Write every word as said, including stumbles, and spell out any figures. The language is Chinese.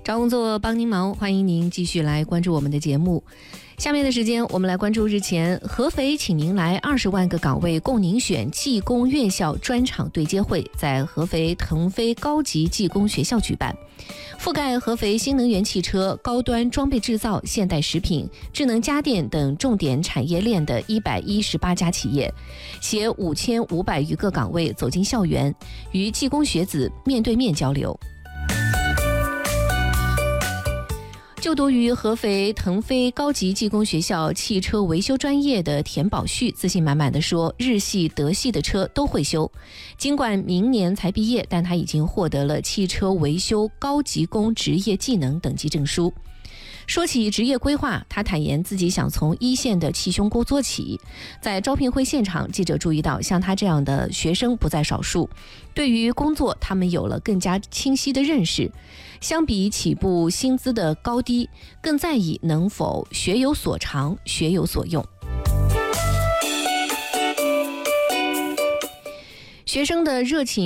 找工作帮您忙，欢迎您继续来关注我们的节目。下面的时间，我们来关注日前合肥请您来二十万个岗位供您选技工院校专场对接会在合肥腾飞高级技工学校举办，覆盖合肥新能源汽车、高端装备制造、现代食品、智能家电等重点产业链的一百一十八家企业，携五千五百余个岗位走进校园，与技工学子面对面交流。就读于合肥腾飞高级技工学校汽车维修专业的田宝旭自信满满地说，日系德系的车都会修，尽管明年才毕业，但他已经获得了汽车维修高级工职业技能等级证书。说起职业规划，他坦言自己想从一线的气胸工做起。在招聘会现场，记者注意到像他这样的学生不在少数，对于工作他们有了更加清晰的认识，相比起步薪资的高低，更在意能否学有所长，学有所用。学生的热情